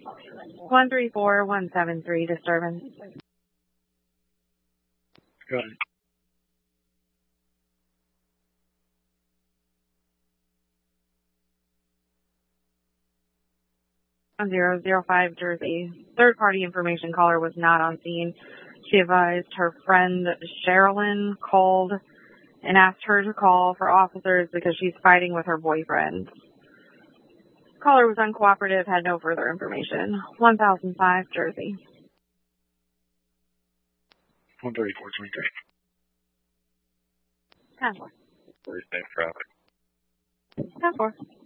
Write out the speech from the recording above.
134-173 disturbance. Go ahead. On 005 Jersey. Third-party information caller was not on scene. She advised her friend Sherilyn called and asked her to call for officers because she's fighting with her boyfriend. Caller was uncooperative, had no further information. 1005 Jersey. 134-23. 10-4. Thursday traffic. 10-4.